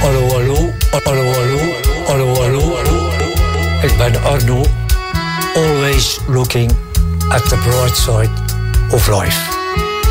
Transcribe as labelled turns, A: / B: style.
A: Hallo, hallo, hallo, hallo, hallo, hallo. Ik ben Arno. Always looking at the bright side of life.